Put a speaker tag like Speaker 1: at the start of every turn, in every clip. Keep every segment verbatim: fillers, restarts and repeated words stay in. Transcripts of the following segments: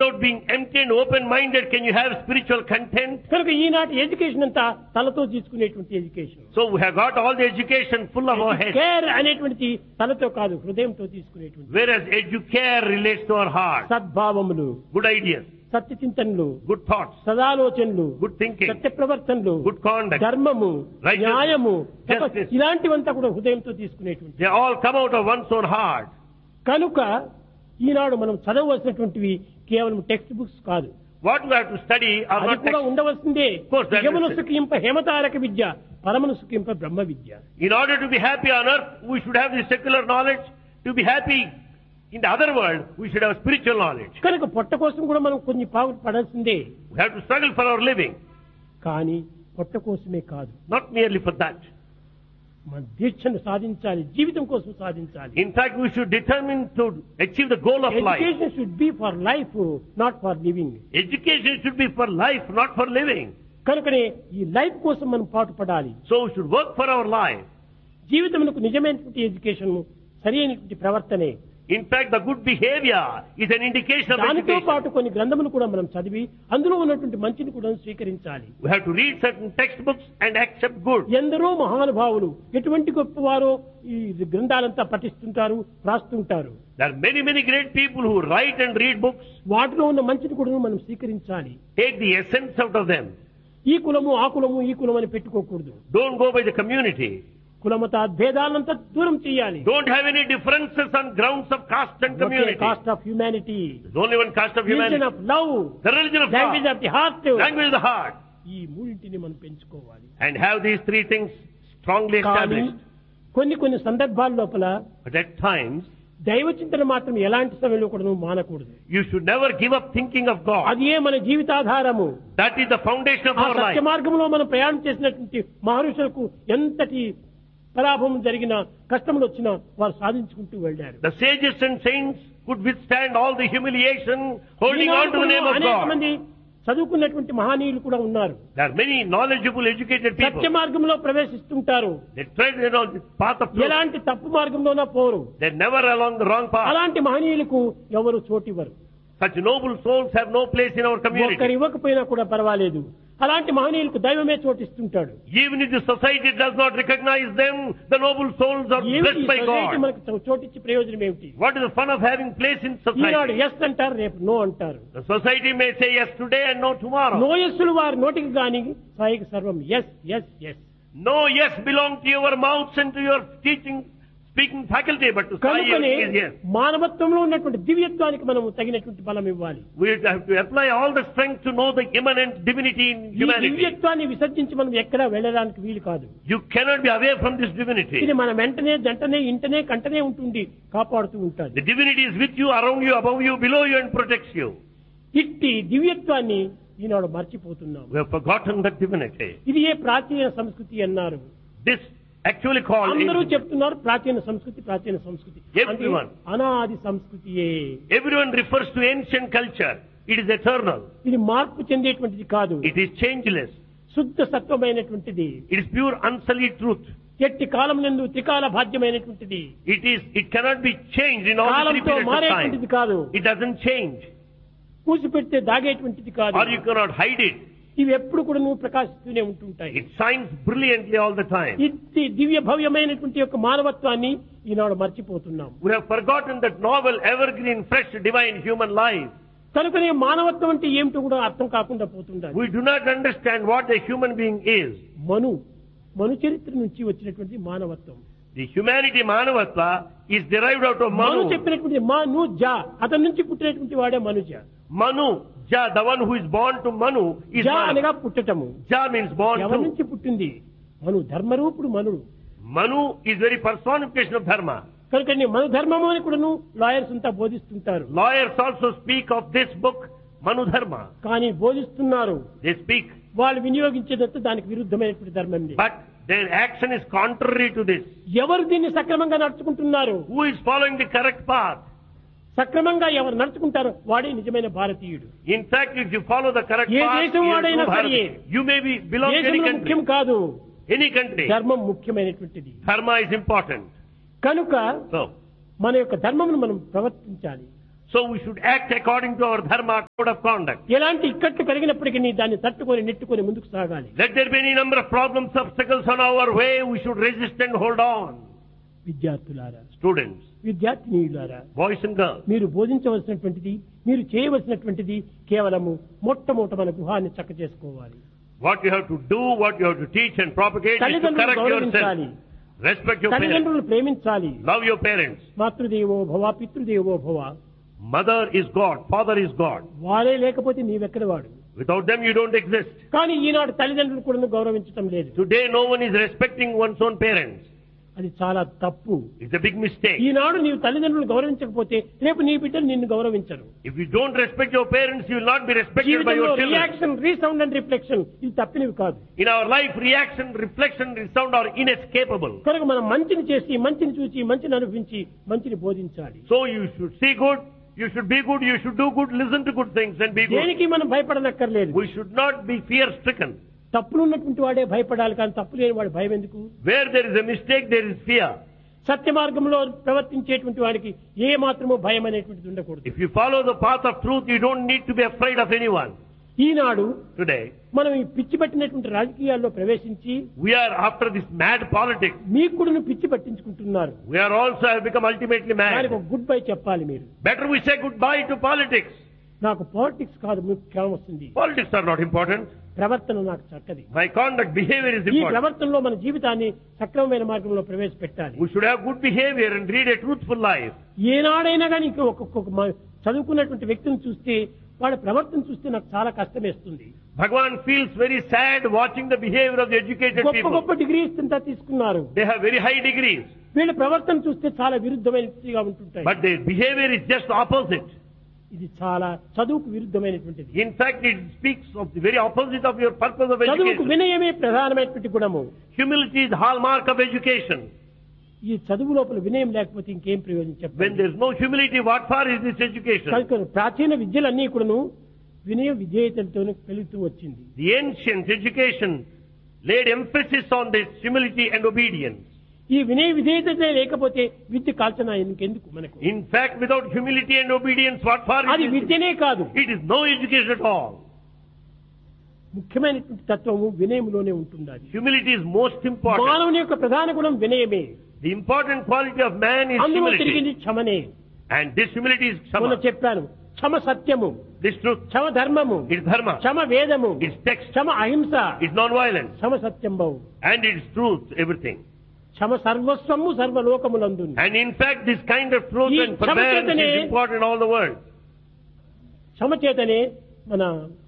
Speaker 1: Without being empty and open-minded, can you have spiritual content?
Speaker 2: కనుక ఈనాటి education అంతా తలతో తీసుకునేటువంటి education.
Speaker 1: So we have got all the education full of our head.
Speaker 2: Care అనేటువంటిది తలతో కాదు, హృదయంతో తీసుకునేటువంటి.
Speaker 1: Whereas educare relates to our heart.
Speaker 2: సద్భావములు,
Speaker 1: Good ideas,
Speaker 2: Satya చింతనలు,
Speaker 1: good thoughts,
Speaker 2: సదాలోచనలు,
Speaker 1: good thinking,
Speaker 2: సత్య ప్రవర్తనలు,
Speaker 1: good conduct,
Speaker 2: ధర్మము,
Speaker 1: righteousness,
Speaker 2: న్యాయము,
Speaker 1: justice.
Speaker 2: ఇలాంటివంతా కూడా హృదయంతో తీసుకునేటువంటి.
Speaker 1: they all come out of one's own heart.
Speaker 2: కనుక ఈనాడు మనం చదవవలసినటువంటివి కేవలం టెక్స్ట్ బుక్స్ కాదు.
Speaker 1: What we have to study are
Speaker 2: అది
Speaker 1: not
Speaker 2: కూడా
Speaker 1: texts.
Speaker 2: ఉండవలసిందే.
Speaker 1: course, that is
Speaker 2: యమను
Speaker 1: it.
Speaker 2: సుఖింప హేమతారక Vidya, పరమను సుఖింప Brahma Vidya.
Speaker 1: In order to be happy on earth, we should have the secular knowledge. To be happy in the other world, we should have spiritual knowledge.
Speaker 2: కనుక పొట్ట కోసం కూడా మనం కొన్ని పావులు పడాల్సిందే.
Speaker 1: We have to struggle for our living.
Speaker 2: కానీ పొట్ట కోసమే కాదు,
Speaker 1: Not merely for that.
Speaker 2: మన దీక్షను సాధించాలి, జీవితం కోసం సాధించాలి.
Speaker 1: In fact, we should determine to achieve the goal of life.
Speaker 2: Education should be for life, not for living.
Speaker 1: Education should be for life, not for living.
Speaker 2: కనుకనే ఈ life కోసం మనం పాటుపడాలి.
Speaker 1: So we should work for our life.
Speaker 2: జీవితమునకు నిజమైనటువంటి education సరి అయినటువంటి ప్రవర్తనే.
Speaker 1: In fact, the good behavior is an indication of
Speaker 2: దానితో
Speaker 1: education.
Speaker 2: పాటు కొన్ని గ్రంథములు కూడా మనం చదివి అందులో ఉన్నటువంటి మంచిని కూడా స్వీకరించాలి.
Speaker 1: We have to read certain textbooks and accept good.
Speaker 2: ఎందరో మహానుభావులు ఎటువంటి గొప్పవారో ఈ గ్రంథాలంతా పఠిస్తుంటారు, రాస్తుంటారు.
Speaker 1: There are many, many great people who write and read books.
Speaker 2: వాటిలో ఉన్న మంచిని కూడా మనం స్వీకరించాలి.
Speaker 1: Take the essence out of them.
Speaker 2: ఈ కులము ఆ కులము ఈ కులం అని పెట్టుకోకూడదు.
Speaker 1: Don't go by the community.
Speaker 2: కులమత భేదాలంతా దూరం చేయాలి.
Speaker 1: Don't have any differences on grounds of caste and community.
Speaker 2: Cost of humanity,
Speaker 1: There's only one caste of humanity.
Speaker 2: Religion of love,
Speaker 1: The religion of
Speaker 2: language
Speaker 1: love,
Speaker 2: of the heart.
Speaker 1: language of the heart.
Speaker 2: ఈ మూడింటిని మనం పెంచుకోవాలి.
Speaker 1: And have these three things strongly
Speaker 2: కానీ
Speaker 1: established.
Speaker 2: కొన్ని కొన్ని సందర్భాల లోపల
Speaker 1: But at times,
Speaker 2: దైవ చింతన మాత్రం ఎలాంటి సమయంలో కూడా నువ్వు మానకూడదు.
Speaker 1: you should never give up thinking of God.
Speaker 2: అది ఏ మన జీవితాధారము.
Speaker 1: That is the foundation of
Speaker 2: ఆ
Speaker 1: our
Speaker 2: సత్య
Speaker 1: life.
Speaker 2: మార్గంలో మనం ప్రయాణం చేసినటువంటి మహర్షులకు ఎంతటి పరాభవం జరిగిన కష్టములు వచ్చినా వారు సాధించుకుంటూ వెళ్ళారు.
Speaker 1: The sages and saints could withstand all the humiliation, holding on to the name of
Speaker 2: అనేక
Speaker 1: God.
Speaker 2: మంది చదువుకున్నటువంటి మహనీయులు కూడా ఉన్నారు.
Speaker 1: There are many knowledgeable, educated
Speaker 2: Satya
Speaker 1: people.
Speaker 2: మార్గంలో ప్రవేశిస్తుంటారు.
Speaker 1: They tread you know, the path of truth.
Speaker 2: ఎలాంటి తప్పు మార్గంలోనా పోరు.
Speaker 1: They're never along the wrong path.
Speaker 2: అలాంటి మహనీయులకు ఎవరు చోటివ్వరు.
Speaker 1: Such noble souls have no place in our community.
Speaker 2: ఒక్కరు ఇవ్వకపోయినా కూడా పర్వాలేదు, అలాంటి మహనీయులకు దైవమే చోటిస్తుంటాడు.
Speaker 1: Even if the society does not recognize them, the noble souls are blessed by God.
Speaker 2: మనకు చోటిచ్చి ప్రయోజనం ఏమిటి?
Speaker 1: What is the fun of having place in
Speaker 2: Eenadu
Speaker 1: society?
Speaker 2: Yes అంటారు, రేపు నో అంటారు.
Speaker 1: The society may say yes today and no tomorrow.
Speaker 2: No ఎస్సులు వారి నోటికి గాని సాయికి సర్వం yes yes yes.
Speaker 1: No yes belong to your mouths and to your teaching, speaking faculty, but to say
Speaker 2: కనుకనే
Speaker 1: is yes.
Speaker 2: మానవత్వంలో ఉన్నటువంటి దివ్యత్వానికి మనం తగినటువంటి బలం ఇవ్వాలి.
Speaker 1: We have to apply all the strength to know the immanent divinity in
Speaker 2: ఈ
Speaker 1: humanity.
Speaker 2: దివ్యత్వాన్ని విసర్జించి మనం ఎక్కడా వెళ్ళడానికి వీలు కాదు.
Speaker 1: You cannot be away from this divinity.
Speaker 2: ఇది మన వెంటనే జంటనే ఇంటనే కంటనే ఉంటుంది, కాపాడుతూ ఉంటుంది.
Speaker 1: The divinity is with you, around you, above you, below you, and protects you.
Speaker 2: ఇట్టి దివ్యత్వాన్ని ఈనాడు మర్చిపోతున్నాం.
Speaker 1: We have forgotten that divinity.
Speaker 2: ఇది ఏ ప్రాచీన సంస్కృతి అన్నారు.
Speaker 1: This actually called
Speaker 2: అందరూ
Speaker 1: ancient.
Speaker 2: చెప్తున్నారు ప్రాచీన సంస్కృతి ప్రాచీన సంస్కృతి.
Speaker 1: Everyone.
Speaker 2: అంటే అనాది సంస్కృతియే.
Speaker 1: Everyone refers to ancient culture. It is eternal.
Speaker 2: ఇది మార్పు చెందేటువంటిది కాదు,
Speaker 1: It is changeless.
Speaker 2: శుద్ధ సత్వమైనటువంటిది.
Speaker 1: It is pure unsullied truth.
Speaker 2: ఎట్టి కాలం నందు త్రికాల భాగ్యమైనటువంటిది.
Speaker 1: It is. It cannot be changed in all the three
Speaker 2: కాలంతో
Speaker 1: periods of
Speaker 2: మారేటువంటిది
Speaker 1: time.
Speaker 2: కాదు,
Speaker 1: It doesn't change,
Speaker 2: కూసిపెడితే దాగేటువంటిది కాదు.
Speaker 1: or you cannot hide it.
Speaker 2: ఇవి ఎప్పుడు కూడా నువ్వు ప్రకాశిస్తూనే ఉంటుంటాయి.
Speaker 1: It shines brilliantly all the time.
Speaker 2: ఇట్టి దివ్య భవ్యమైనటువంటి యొక్క మానవత్వాన్ని ఈనాడు మర్చిపోతున్నాం.
Speaker 1: We have forgotten that novel, evergreen, fresh, divine human life.
Speaker 2: కనుకనే మానవత్వం అంటే ఏమిటో కూడా అర్థం కాకుండా పోతుండాలి.
Speaker 1: We do not understand what a human being is.
Speaker 2: మను మను చరిత్ర నుంచి వచ్చినటువంటి మానవత్వం.
Speaker 1: The humanity Manavatva is derived out of
Speaker 2: Manu
Speaker 1: Manu.
Speaker 2: చెప్పినటువంటి మను జా, అతని నుంచి పుట్టినటువంటి వాడే మనుజ.
Speaker 1: Manu, Ja, the one who is born to Manu is
Speaker 2: జా
Speaker 1: Manu.
Speaker 2: అనగా పుట్టటము.
Speaker 1: Ja means born
Speaker 2: ఎవరి
Speaker 1: to.
Speaker 2: నుంచి పుట్టింది? మను ధర్మరూపుడు మనుడు.
Speaker 1: Manu is very personification of Dharma.
Speaker 2: కనుక మను ధర్మము అని కూడాను లాయర్స్ అంతా బోధిస్తుంటారు.
Speaker 1: Lawyers also speak of this book, Manu Dharma.
Speaker 2: కానీ బోధిస్తున్నారు,
Speaker 1: They speak,
Speaker 2: వాళ్ళు వినియోగించేదంతా దానికి విరుద్ధమైనటువంటి ధర్మం.
Speaker 1: but their action is contrary to this.
Speaker 2: ఎవరు దీన్ని సక్రమంగా నడుచుకుంటున్నారు?
Speaker 1: Who is following the correct path?
Speaker 2: సక్రమంగా ఎవరు నడుచుకుంటారో వాడే నిజమైన భారతీయుడు.
Speaker 1: In fact, if you follow the correct
Speaker 2: A
Speaker 1: path,
Speaker 2: దేశం
Speaker 1: you are
Speaker 2: వాడైనా
Speaker 1: true
Speaker 2: సరే,
Speaker 1: Bharati. You may be belong to any
Speaker 2: దేశంలో ముఖ్యం
Speaker 1: country.
Speaker 2: కాదు,
Speaker 1: Any country.
Speaker 2: ధర్మం ముఖ్యమైనటువంటిది.
Speaker 1: Dharma is important.
Speaker 2: కనుక
Speaker 1: So,
Speaker 2: మన యొక్క ధర్మమును మనం ప్రవర్తించాలి.
Speaker 1: So we should act according to our dharma, code of conduct.
Speaker 2: ఎలాంటి ఇక్కట్లు కలిగినప్పటికీ దాన్ని తట్టుకొని నెట్టుకొని ముందుకు సాగాలి.
Speaker 1: Let there be any number of problems, obstacles on our way, we should resist and hold on.
Speaker 2: విద్యార్థులారా,
Speaker 1: Students,
Speaker 2: విద్యార్థినీయులారా,
Speaker 1: boys and girls,
Speaker 2: మీరు బోధించవలసినటువంటిది, మీరు చేయవలసినటువంటిది కేవలము మొట్టమొదట మన గృహాన్ని చక్క చేసుకోవాలి.
Speaker 1: what you have to do, what you have to teach and propagate is to
Speaker 2: తల్లిదండ్రులను
Speaker 1: correct
Speaker 2: గౌరవించాలి,
Speaker 1: yourself. Respect your parents.
Speaker 2: తల్లిదండ్రులను ప్రేమించాలి.
Speaker 1: Love your parents.
Speaker 2: మాతృదేవో భవ, పితృదేవో భవ.
Speaker 1: Mother is God, father is God.
Speaker 2: వారే లేకపోతే నీవెక్కడ వాడు.
Speaker 1: Without them you don't exist.
Speaker 2: కానీ ఈనాడు తల్లిదండ్రులు కూడా గౌరవించడం లేదు.
Speaker 1: Today no one is respecting one's own parents.
Speaker 2: అది చాలా తప్పు.
Speaker 1: It's a big mistake.
Speaker 2: ఈనాడు నీవు తల్లిదండ్రులను గౌరవించకపోతే రేపు నీ బిడ్డలు నిన్ను గౌరవించరు.
Speaker 1: If you don't respect your parents, you will not be respected by
Speaker 2: జీవితంలో
Speaker 1: your children.
Speaker 2: Reaction, resound and reflection ఇది తప్పినవి కాదు.
Speaker 1: In our life, reaction, reflection, resound are inescapable.
Speaker 2: కనుక మనం మంచిని చేసి, మంచిని చూసి, మంచిని అనుభవించి, మంచిని బోధించాలి.
Speaker 1: So you should see good, you should be good, you should do good, listen to good things and be good.
Speaker 2: దేనికి మనం భయపడనక్కర్లేదు.
Speaker 1: We should not be fear stricken.
Speaker 2: తప్పులు ఉన్నటువంటి వాడే భయపడాలి, కానీ తప్పు లేని వాడు భయం ఎందుకు?
Speaker 1: Where there is a mistake, there is fear.
Speaker 2: సత్య మార్గంలో ప్రవర్తించేటువంటి వాడికి ఏ మాత్రమూ భయం అనేటువంటిది ఉండకూడదు.
Speaker 1: If you follow the path of truth, you don't need to be afraid of anyone.
Speaker 2: Eenadu
Speaker 1: Today,
Speaker 2: మనం ఈ పిచ్చి పట్టినటువంటి రాజకీయాల్లో ప్రవేశించి
Speaker 1: we are after this mad politics.
Speaker 2: మీకు కూడా పిచ్చి పట్టించుకుంటున్నారు.
Speaker 1: We are also have become ultimately
Speaker 2: దానికి
Speaker 1: mad.
Speaker 2: ఒక గుడ్ బై చెప్పాలి మీరు.
Speaker 1: Better we say goodbye to politics.
Speaker 2: నాకు పాలిటిక్స్ కాదు ముఖ్యం వస్తుంది.
Speaker 1: Politics are not important.
Speaker 2: ప్రవర్తన నాకు చక్కది.
Speaker 1: My conduct, behavior is
Speaker 2: ఈ
Speaker 1: important.
Speaker 2: ప్రవర్తనలో మన జీవితాన్ని సక్రమమైన మార్గంలో ప్రవేశపెట్టాలి.
Speaker 1: We should have good behavior and lead a truthful life.
Speaker 2: ఏనాడైనా కానీ ఇంకా ఒక్కొక్క మ- చదువుకున్నటువంటి వ్యక్తిని చూస్తే వాడి ప్రవర్తన చూస్తే నాకు చాలా కష్టమేస్తుంది.
Speaker 1: Bhagavan feels very sad watching the behavior of the educated
Speaker 2: గొప్ప
Speaker 1: people.
Speaker 2: గొప్ప డిగ్రీస్ ఇంత తీసుకున్నారు.
Speaker 1: They have very high degrees,
Speaker 2: వీళ్ళ ప్రవర్తన చూస్తే చాలా విరుద్ధమైనదిగా ఉంటుంటాయి.
Speaker 1: but their behavior is just opposite.
Speaker 2: ఇది చాలా చదువుకు విరుద్ధమైనటువంటిది.
Speaker 1: In fact, it speaks of the very opposite of your purpose of
Speaker 2: చదువుకు
Speaker 1: education.
Speaker 2: వినయమే ప్రధానమైనటువంటి గుణము.
Speaker 1: Humility is the hallmark of education.
Speaker 2: ఈ చదువు లోపల వినయం లేకపోతే ఇంకేం ప్రయోజనం
Speaker 1: When
Speaker 2: చెప్పండి.
Speaker 1: there is no humility, what for is this education?
Speaker 2: కనుక ప్రాచీన విద్యలన్నీ కూడాను వినయ విధేయతలతో పెరుగుతూ వచ్చింది.
Speaker 1: The ancient education laid emphasis on this humility and obedience.
Speaker 2: ఈ వినయ విధేయత లేకపోతే విద్య కాల్చన ఇంకెందుకు మనకు?
Speaker 1: In fact, without humility and obedience, what for
Speaker 2: అది
Speaker 1: is this?
Speaker 2: విద్యనే కాదు.
Speaker 1: It is no education at all.
Speaker 2: ముఖ్యమైనటువంటి తత్వము వినయములోనే ఉంటుండాలి.
Speaker 1: Humility is most important.
Speaker 2: మానవుని యొక్క ప్రధాన గుణం వినయమే.
Speaker 1: The important quality of man is
Speaker 2: అందులో
Speaker 1: humility.
Speaker 2: తిరిగింది క్షమనే.
Speaker 1: And this humility is
Speaker 2: మొన్న
Speaker 1: Kshama.
Speaker 2: చెప్పాను, క్షమ సత్యము,
Speaker 1: This truth
Speaker 2: క్షమ ధర్మము,
Speaker 1: is Dharma.
Speaker 2: క్షమ వేదము,
Speaker 1: It's text.
Speaker 2: క్షమ అహింస,
Speaker 1: It's non-violence.
Speaker 2: క్షమ సత్యం బహు,
Speaker 1: And it is truth, everything.
Speaker 2: Kshama Sarvasvamu సర్వలోకములందు.
Speaker 1: And in fact, this kind of truth
Speaker 2: ఈ
Speaker 1: and forbearance
Speaker 2: క్షమచేతనే-
Speaker 1: is important in all the world.
Speaker 2: క్షమ చేతనే మన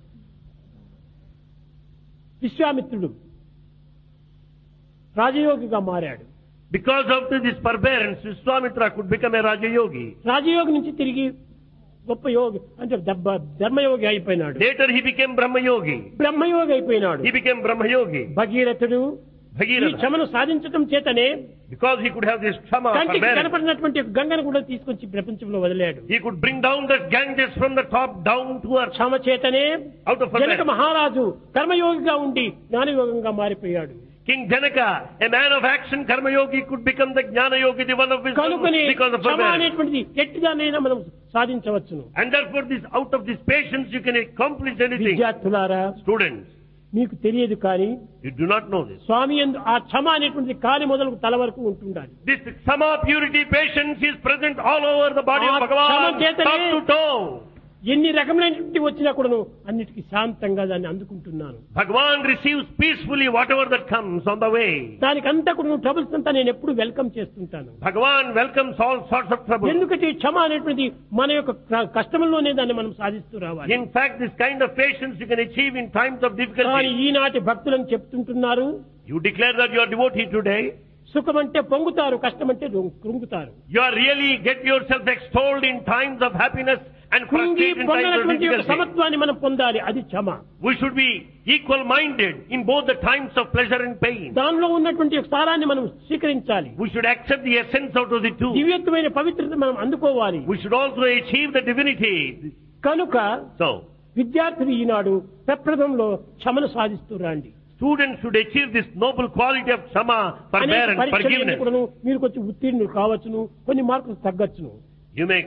Speaker 2: విశ్వామిత్రుడు రాజయోగిగా మారాడు.
Speaker 1: Because of this forbearance, Vishwamitra could become a Raja Yogi.
Speaker 2: రాజయోగి నుంచి తిరిగి గొప్ప యోగి అంటే దబ్బ- ధర్మయోగి అయిపోయినాడు.
Speaker 1: Later he became Brahma Yogi.
Speaker 2: బ్రహ్మయోగి అయిపోయినాడు.
Speaker 1: He became Brahma Yogi.
Speaker 2: భగీరథుడు ఈ
Speaker 1: Bhagirath.
Speaker 2: క్షమను సాధించటం చేతనే
Speaker 1: Because he could have this Kshama,
Speaker 2: కంటికి
Speaker 1: forbearance.
Speaker 2: కనపడినటువంటి గంగను కూడా తీసుకొచ్చి ప్రపంచంలో వదిలాడు.
Speaker 1: He could bring down the Ganges from the top down to earth.
Speaker 2: క్షమ చేతనే
Speaker 1: Out of
Speaker 2: జనక
Speaker 1: forbearance.
Speaker 2: మహారాజు కర్మయోగిగా ఉండి జ్ఞానయోగంగా మారిపోయాడు.
Speaker 1: King Janaka, a man of action, Karma Yogi, could become the Jnana Yogi, the one of wisdom,
Speaker 2: కనుకని
Speaker 1: because of
Speaker 2: Kshama
Speaker 1: forbearance.
Speaker 2: అనేటువంటిది ఎట్టిదానైనా మనం సాధించవచ్చును.
Speaker 1: And therefore, this out of this patience, you can accomplish anything.
Speaker 2: విద్యార్థులారా,
Speaker 1: Students,
Speaker 2: మీకు తెలియదు కానీ
Speaker 1: you do not know this.
Speaker 2: స్వామి యందు ఆ క్షమ అనేటువంటిది కాలి మొదలకు తల వరకు ఉంటుండాలి.
Speaker 1: This Sama, purity, patience is present all over the body of
Speaker 2: Ah,
Speaker 1: Bhagavan,
Speaker 2: Sama Chetane-
Speaker 1: top to toe.
Speaker 2: ఎన్ని రకములైనటువంటి వచ్చినా కూడాను అన్నిటికీ శాంతంగా దాన్ని అందుకుంటున్నాను.
Speaker 1: Bhagavan receives peacefully whatever that comes on the way.
Speaker 2: దానికంతా కూడా ట్రబుల్స్ అంతా నేను ఎప్పుడు వెల్కమ్ చేస్తుంటాను.
Speaker 1: Bhagavan welcomes all sorts of trouble.
Speaker 2: ఎందుకంటే ఈ క్షమ అనేటువంటి మన యొక్క క- కష్టంలోనే దాన్ని మనం సాధిస్తూ రావాలి.
Speaker 1: In fact, this kind of patience you can achieve in times of
Speaker 2: కానీ
Speaker 1: difficulty.
Speaker 2: ఈనాటి భక్తులను చెప్తుంటున్నారు,
Speaker 1: You declare that you are devotee today.
Speaker 2: సుఖం అంటే పొంగుతారు, కష్టం అంటే రొం- కృంగుతారు.
Speaker 1: You are really get yourself extolled in times of happiness and
Speaker 2: కృంగి
Speaker 1: frustrated in times of
Speaker 2: పొందినటువంటి యొక్క
Speaker 1: difficulty.
Speaker 2: సమత్వాన్ని మనం పొందాలి, అది క్షమ.
Speaker 1: We should be equal-minded in both the times of pleasure and pain.
Speaker 2: దానిలో ఉన్నటువంటి యొక్క సారాన్ని మనం స్వీకరించాలి.
Speaker 1: We should accept the essence out of the two.
Speaker 2: దివ్యత్వమైన పవిత్రత మనం అందుకోవాలి.
Speaker 1: We should also achieve the divinity.
Speaker 2: కనుక
Speaker 1: So,
Speaker 2: విద్యార్థులు ఈనాడు ప్రప్రథంలో క్షమను సాధిస్తూ రండి.
Speaker 1: students should achieve this noble quality of Kshama,
Speaker 2: అనేక
Speaker 1: forbearance,
Speaker 2: పరీక్షలు
Speaker 1: forgiveness.
Speaker 2: ఎన్నుకును, మీరు కొంచెం ఉత్తీర్ణులు కావచ్చును, కొన్ని మార్కులు తగ్గచ్చును.
Speaker 1: You may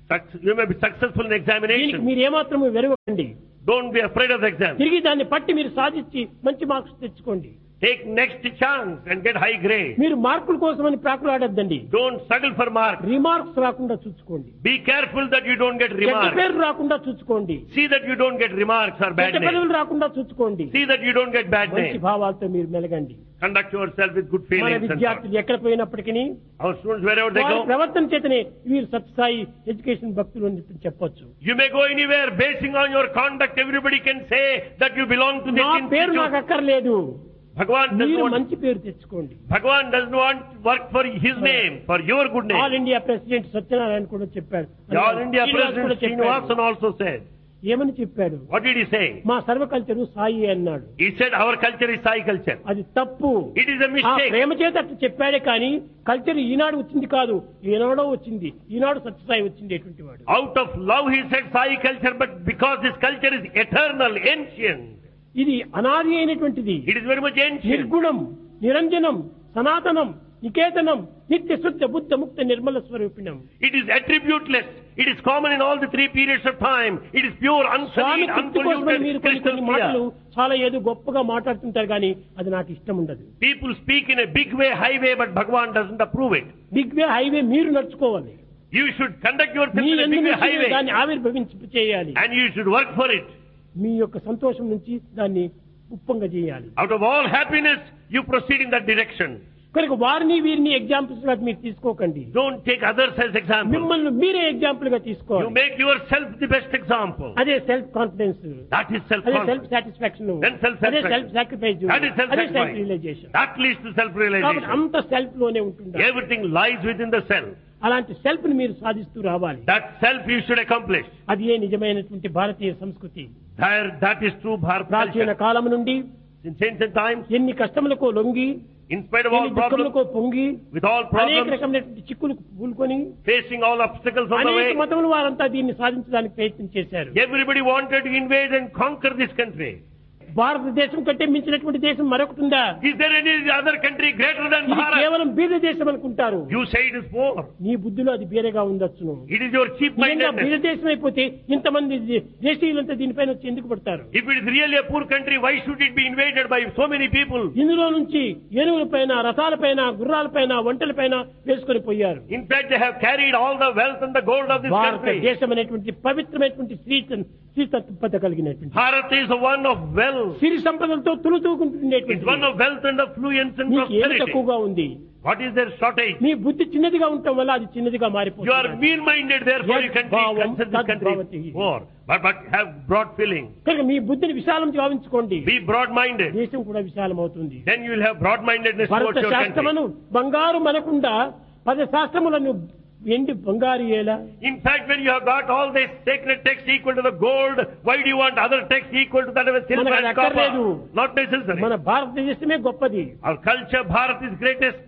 Speaker 1: Suc- You may be successful in
Speaker 2: దీనికి
Speaker 1: examination.
Speaker 2: మీరు ఏమాత్రము వెరవకండి.
Speaker 1: Don't be afraid of the exam.
Speaker 2: తిరిగి దాన్ని పట్టి మీరు సాధించి మంచి మార్క్స్ తెచ్చుకోండి.
Speaker 1: Take next chance and get high grade.
Speaker 2: మీరు మార్కుల కోసమని ప్రాకులాడొద్దండి.
Speaker 1: Don't struggle for marks.
Speaker 2: Remarks రాకుండా చూసుకోండి.
Speaker 1: Be careful that you don't get
Speaker 2: చెడ్డ
Speaker 1: remarks.
Speaker 2: పేరు రాకుండా చూసుకోండి.
Speaker 1: See that you don't get remarks or bad
Speaker 2: చెడ్డ
Speaker 1: names.
Speaker 2: పనులు రాకుండా చూసుకోండి.
Speaker 1: See that you don't get bad
Speaker 2: మంచి
Speaker 1: names.
Speaker 2: భావాలతో మీరు మెలగండి.
Speaker 1: Conduct yourself with good
Speaker 2: మన
Speaker 1: feelings and thoughts.
Speaker 2: విద్యార్థులు ఎక్కడ పోయినప్పటికీ
Speaker 1: Our students, wherever they
Speaker 2: వారి
Speaker 1: go,
Speaker 2: ప్రవర్తన చేతనే వీరు సత్సాయి ఎడ్యుకేషన్ భక్తులు అని చెప్పి చెప్పొచ్చు.
Speaker 1: you may go anywhere. Basing on your conduct, everybody can say that you belong to
Speaker 2: నా
Speaker 1: this
Speaker 2: పేరు నాకు
Speaker 1: institute.
Speaker 2: అక్కర్లేదు.
Speaker 1: Bhagavan doesn't
Speaker 2: మీరు
Speaker 1: want,
Speaker 2: మంచి పేరు తెచ్చుకోండి.
Speaker 1: Bhagavan doesn't want work for his name, for your good
Speaker 2: all
Speaker 1: name.
Speaker 2: India president Satyanarayana కూడా చెప్పాడు.
Speaker 1: The All India
Speaker 2: శ్రీనివాస్ కూడా
Speaker 1: President
Speaker 2: చెప్పాడు.
Speaker 1: Srinivasan also said.
Speaker 2: ఏమని చెప్పాడు?
Speaker 1: What did he say?
Speaker 2: మా సర్వ కల్చరు సాయి అన్నాడు.
Speaker 1: He said our culture is Sai culture.
Speaker 2: అది తప్పు.
Speaker 1: It is a
Speaker 2: ఆ
Speaker 1: mistake.
Speaker 2: ప్రేమ చేత అట్లా చెప్పాడే కానీ కల్చర్ ఈనాడు వచ్చింది కాదు, ఈనాడో వచ్చింది. ఈనాడు సత్యసాయి వచ్చింది ఎటువంటి వాడు.
Speaker 1: Out of love he said Sai culture, but because this culture is eternal, ancient.
Speaker 2: ఇది అనాది అయినటువంటిది.
Speaker 1: It is very much ancient.
Speaker 2: నిర్గుణం, నిరంజనం, సనాతనం, నికేతనం, నిత్య శుద్ధ బుద్ధ ముక్త Nirmala స్వరూపిణం.
Speaker 1: It is attributeless. It is common in all the three periods of time. It is pure,
Speaker 2: Swamy
Speaker 1: unsullied,
Speaker 2: తృప్తి కోసమని మీరు
Speaker 1: unpolluted,
Speaker 2: కొన్ని
Speaker 1: crystal
Speaker 2: కొన్ని మాటలు
Speaker 1: clear.
Speaker 2: చాలా ఏదో గొప్పగా మాట్లాడుతుంటారు కానీ అది నాకు ఇష్టం ఉండదు.
Speaker 1: People speak in a big way, high way, but Bhagavan doesn't approve it.
Speaker 2: Big way highway మీరు నడుచుకోవాలి.
Speaker 1: You should conduct yourself
Speaker 2: me
Speaker 1: in a big
Speaker 2: ఎందు
Speaker 1: way,
Speaker 2: నుంచి
Speaker 1: high way,
Speaker 2: దాన్ని ఆవిర్భవించి చేయాలి.
Speaker 1: and you should work for it.
Speaker 2: మీ యొక్క సంతోషం నుంచి దాన్ని ఉప్పంగా చేయాలి.
Speaker 1: Out of all happiness, you proceed in that direction.
Speaker 2: కనుక వారిని వీరిని ఎగ్జాంపుల్స్ గా మీరు తీసుకోకండి.
Speaker 1: Don't take others as examples.
Speaker 2: మిమ్మల్ని మీరే ఎగ్జాంపుల్ గా
Speaker 1: You
Speaker 2: తీసుకోవాలి.
Speaker 1: make yourself the best example.
Speaker 2: అదే సెల్ఫ్ కాన్ఫిడెన్స్,
Speaker 1: That is
Speaker 2: అదే
Speaker 1: self-confidence.
Speaker 2: సెల్ఫ్ సాటిస్ఫాక్షన్,
Speaker 1: Then
Speaker 2: అదే
Speaker 1: self-satisfaction.
Speaker 2: Self sacrifice,
Speaker 1: That is
Speaker 2: అదే self
Speaker 1: self-satisfaction.
Speaker 2: Realisation.
Speaker 1: That leads to
Speaker 2: కాబట్టి
Speaker 1: self-realization.
Speaker 2: అంత సెల్ఫ్ లోనే ఉంటుంది.
Speaker 1: Everything lies within the self.
Speaker 2: అలాంటి self ని మీరు సాధిస్తూ రావాలి.
Speaker 1: That self you should accomplish.
Speaker 2: అది ఏ నిజమైనటువంటి భారతీయ సంస్కృతి.
Speaker 1: There, that is true Bharat
Speaker 2: ప్రాచీన
Speaker 1: culture.
Speaker 2: కాలం నుండి
Speaker 1: Since ancient times,
Speaker 2: ఎన్ని కష్టములకో లొంగి,
Speaker 1: in spite of all
Speaker 2: ఎన్ని
Speaker 1: problems,
Speaker 2: దుఃఖములకో పొంగి,
Speaker 1: with all
Speaker 2: అనేక
Speaker 1: problems,
Speaker 2: రకమైనటువంటి చిక్కులకు పూనుకొని
Speaker 1: facing all obstacles on the
Speaker 2: అనేక
Speaker 1: way,
Speaker 2: మతముల వారంతా దీన్ని సాధించడానికి ప్రయత్నం చేశారు.
Speaker 1: everybody wanted to invade and conquer this country.
Speaker 2: భారతదేశం కంటే మించినటువంటి దేశం మరొకటి ఉందా?
Speaker 1: Is there any other country greater than
Speaker 2: ఇది
Speaker 1: Bharat?
Speaker 2: కేవలం బీద దేశం అనుకుంటారు.
Speaker 1: You say it is poor.
Speaker 2: నీ బుద్ధిలో అది బీరగా ఉండొచ్చును.
Speaker 1: It is your
Speaker 2: నిజంగా
Speaker 1: cheap-mindedness.
Speaker 2: బీద దేశం అయిపోతే ఇంతమంది దే- దేశీయులంతా దీనిపైన వచ్చి ఎందుకు పడతారు?
Speaker 1: If it is really a poor country, why should it be invaded by so many people?
Speaker 2: ఇందులో నుంచి ఏనుగుల పైన, రథాల పైన, గుర్రాల పైన, వంటల పైన వేసుకొని పోయారు.
Speaker 1: In fact, they have carried all the wealth and the gold of this country.
Speaker 2: భారతదేశం అనేటువంటి పవిత్రమైనటువంటి స్త్రీ శ్రీతత్వత కలిగినటువంటి
Speaker 1: Bharat is the one of wealth.
Speaker 2: సిరి సంపదలతో
Speaker 1: It's one
Speaker 2: తులుతూకుంటున్నటువంటి
Speaker 1: of wealth and affluence and
Speaker 2: మీకు ఏమి
Speaker 1: prosperity.
Speaker 2: తక్కువగా ఉంది?
Speaker 1: What is their shortage?
Speaker 2: మీ బుద్ధి చిన్నదిగా ఉండటం వల్ల అది చిన్నదిగా
Speaker 1: You are
Speaker 2: మారిపోతుంది.
Speaker 1: mean-minded, therefore you can
Speaker 2: Yad
Speaker 1: consider this country
Speaker 2: bhavati.
Speaker 1: poor. But, but have broad feeling.
Speaker 2: కనుక మీ బుద్ధిని విశాలం భావించుకోండి.
Speaker 1: Be broad-minded.
Speaker 2: దేశం కూడా విశాలం అవుతుంది.
Speaker 1: Then you will have broad-mindedness
Speaker 2: Bharata
Speaker 1: towards your
Speaker 2: శాస్త్రమును
Speaker 1: country.
Speaker 2: బంగారు మనకుండా పద శాస్త్రములను ఎండి బంగారు ఏలా?
Speaker 1: In fact, when you have got all this sacred text equal to the gold, why do you want other text equal to that of a silver
Speaker 2: మనకు
Speaker 1: and
Speaker 2: అది అక్కర్లేదు.
Speaker 1: copper? Not necessary.
Speaker 2: మన భారతదేశమే గొప్పది.
Speaker 1: Our culture, Bharat is greatest.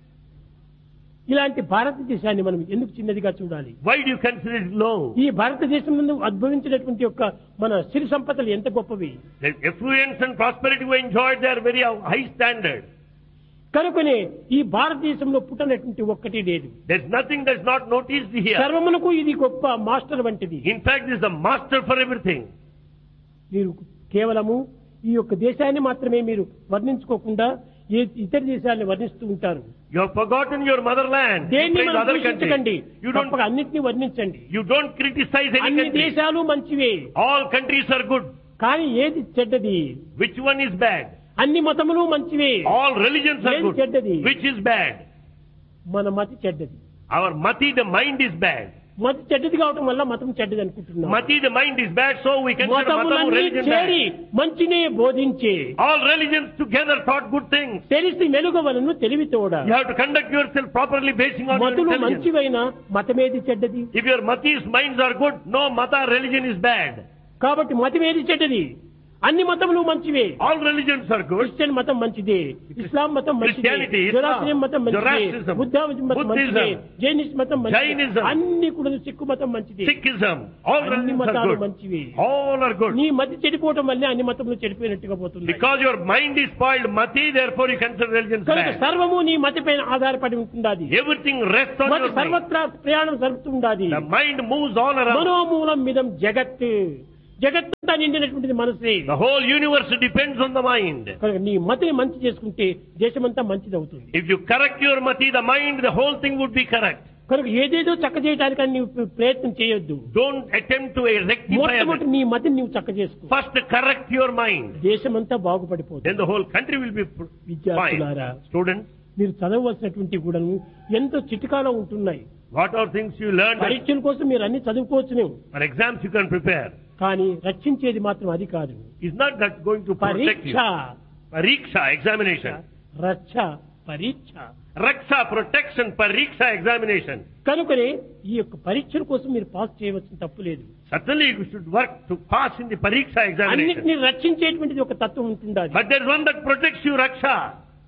Speaker 2: ఇలాంటి భారతదేశాన్ని మనం ఎందుకు చిన్నదిగా చూడాలి?
Speaker 1: Why do you consider it low?
Speaker 2: ఈ భారతదేశం నుండి ఉద్భవించినటువంటి యొక్క మన సిరి సంపదలు ఎంత గొప్పవి.
Speaker 1: The affluence and prosperity we enjoyed, they are very high standard.
Speaker 2: కనుకనే ఈ భారతదేశంలో పుట్టనటువంటి ఒక్కటి లేదు.
Speaker 1: There's nothing that's not noticed here.
Speaker 2: సర్వమునకు ఇది గొప్ప మాస్టర్ వంటిది.
Speaker 1: In fact, this is the master for everything.
Speaker 2: మీరు కేవలము ఈ యొక్క దేశాన్ని మాత్రమే మీరు వర్ణించుకోకుండా ఏ ఇతర దేశాలను వర్ణిస్తూ ఉంటారు.
Speaker 1: You have forgotten your motherland. You
Speaker 2: దేన్ని
Speaker 1: praise
Speaker 2: మనం
Speaker 1: other
Speaker 2: దూషించకండి.
Speaker 1: countries. You don't,
Speaker 2: తప్పక అన్నిటినీ వర్ణించండి.
Speaker 1: you don't criticize any
Speaker 2: అన్ని
Speaker 1: country.
Speaker 2: దేశాలు మంచివే.
Speaker 1: All countries are good.
Speaker 2: కానీ ఏది చెడ్డది?
Speaker 1: Which one is bad?
Speaker 2: అన్ని మతములు మంచివే.
Speaker 1: All religions are
Speaker 2: ఏది
Speaker 1: good.
Speaker 2: చెడ్డది?
Speaker 1: Which is bad?
Speaker 2: మన మతి చెడ్డది.
Speaker 1: Our mati, the mind is bad.
Speaker 2: మతి చెడ్డది కావటం వల్ల మతం చెడ్డది అనుకుంటున్నాం.
Speaker 1: Mati, the mind is bad, so we consider matamu
Speaker 2: మతములన్నీ
Speaker 1: religion
Speaker 2: చేరి
Speaker 1: bad.
Speaker 2: మంచినే బోధించే
Speaker 1: All religions together taught good things.
Speaker 2: తెలిసి మెలుగవలను తెలివితోడ.
Speaker 1: You have to conduct yourself properly basing on your
Speaker 2: మతులు
Speaker 1: intelligence.
Speaker 2: మంచివైన మతమేది చెడ్డది?
Speaker 1: If your matis minds are good, no mata religion is bad.
Speaker 2: కాబట్టి మతమేది చెడ్డది? అన్ని మతములు మంచివే.
Speaker 1: All religions are good.
Speaker 2: Christian మతం మంచిదే, ఇస్లాం మతం మంచిదే,
Speaker 1: Christianity, Islam,
Speaker 2: జొరాస్ట్రియన్ మతం మంచిదే,
Speaker 1: Zoroastrianism,
Speaker 2: బుద్ధిజం మతం మంచిదే,
Speaker 1: Buddhism,
Speaker 2: జైనిజం మతం మంచిదే,
Speaker 1: Jainism,
Speaker 2: అన్ని కూడా సిక్కు మతం మంచిదే.
Speaker 1: Sikhism, all
Speaker 2: అన్ని
Speaker 1: religions are
Speaker 2: మతాలు
Speaker 1: good.
Speaker 2: మంచివే.
Speaker 1: All are good.
Speaker 2: నీ మతి చెడిపోవటం వల్లే అన్ని మతములు చెడిపోయినట్టుగా పోతుంది.
Speaker 1: Because your mind is spoiled, mati, therefore you consider religions
Speaker 2: కనుక
Speaker 1: bad.
Speaker 2: సర్వము నీ మతి పైన ఆధారపడి ఉంటుండాది.
Speaker 1: Everything rests on
Speaker 2: మతి
Speaker 1: your mind.
Speaker 2: సర్వత్రా ప్రయాణం జరుపుతుండాది.
Speaker 1: The mind moves all around.
Speaker 2: మనోమూలం మిదం జగత్, జగత్తంతా నిండినటువంటిది మనసే.
Speaker 1: The whole universe depends on the mind.
Speaker 2: కనుక నీ మతిని మంచి చేసుకుంటే దేశమంతా మంచిది అవుతుంది.
Speaker 1: If you correct your mati, the mind, the whole thing would be correct.
Speaker 2: కనుక ఏదేదో చక్క చేయడానికి నీవు ప్రయత్నం చేయొద్దు.
Speaker 1: Don't attempt to rectify
Speaker 2: మొట్టమొదటి
Speaker 1: it.
Speaker 2: నీ మతిని నీవు చక్క చేసుకో.
Speaker 1: First correct your mind.
Speaker 2: దేశమంతా బాగుపడిపోతుంది.
Speaker 1: Then the whole country will be fine.
Speaker 2: విద్యార్థులారా,
Speaker 1: Students,
Speaker 2: మీరు చదవవలసినటువంటి కూడా ఎంతో చిటికాలో ఉంటున్నాయి.
Speaker 1: what are things you learned?
Speaker 2: పరీక్షల కోసం మీరు అన్ని చదువుకోవచ్చునే,
Speaker 1: For exams you can prepare.
Speaker 2: కానీ రక్షించేది మాత్రం అది కాదు.
Speaker 1: It's not that going to protect
Speaker 2: పరీక్ష,
Speaker 1: you. Pariksha, examination.
Speaker 2: రక్ష, పరీక్ష.
Speaker 1: Raksha, protection, pariksha, examination.
Speaker 2: కనుకనే ఈ యొక్క పరీక్షల కోసం మీరు పాస్ చేయవలసిన తప్పు లేదు.
Speaker 1: Certainly you should work to pass in the pariksha examination.
Speaker 2: అన్నిటిని రక్షించేటువంటిది ఒక తత్వం ఉంటుండాలి.
Speaker 1: But there's one that protects you, Raksha.